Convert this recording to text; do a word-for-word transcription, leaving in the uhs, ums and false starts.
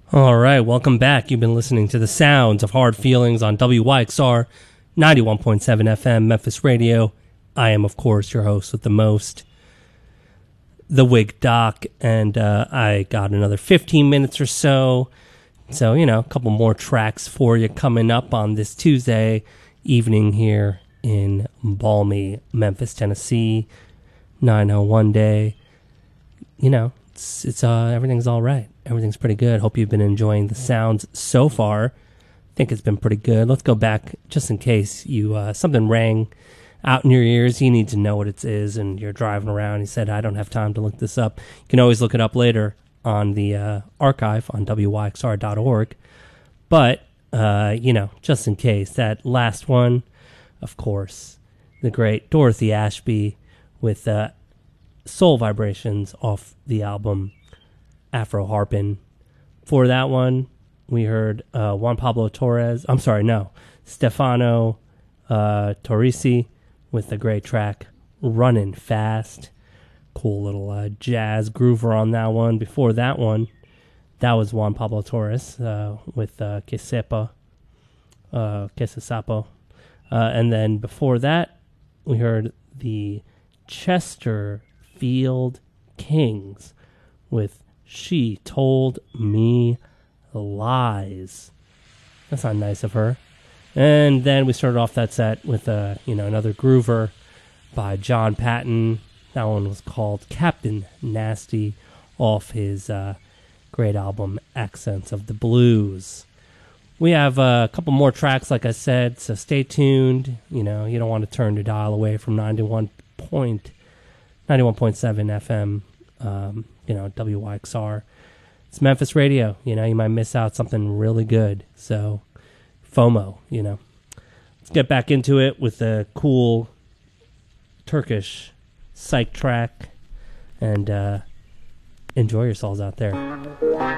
All right, welcome back. You've been listening to the sounds of Hard Feelings on W Y X R ninety-one point seven F M, Memphis Radio. I am, of course, your host with the most, the Wig Doc, and uh, I got another fifteen minutes or so. So, you know, a couple more tracks for you coming up on this Tuesday evening here in balmy Memphis, Tennessee. nine oh one day. You know, it's, it's uh, everything's all right. Everything's pretty good. Hope you've been enjoying the sounds so far. I think it's been pretty good. Let's go back just in case you uh, something rang out in your ears. You need to know what it is, and you're driving around. You said, I don't have time to look this up. You can always look it up later on the uh, archive on W Y X R dot org. But, uh, you know, just in case, that last one, of course, the great Dorothy Ashby with uh, Soul Vibrations off the album Afro Harpin. For that one, we heard uh, Juan Pablo Torres. I'm sorry, no. Stefano uh, Torrisi with the great track Runnin' Fast. Cool little uh, jazz groover on that one. Before that one, that was Juan Pablo Torres uh, with uh, Que Sepa, uh, Que Se Sapo. Uh, and then before that, we heard the Chesterfield Kings with She Told Me Lies. That's not nice of her. And then we started off that set with uh, you know, another groover by John Patton. That one was called Captain Nasty off his uh, great album Accents of the Blues. We have uh, a couple more tracks, like I said, so stay tuned. You know, you don't want to turn your dial away from ninety-one point seven F M, um, you know, W Y X R. It's Memphis Radio. You know, you might miss out something really good. So, FOMO, you know. Let's get back into it with a cool Turkish psych track, and uh, enjoy yourselves out there.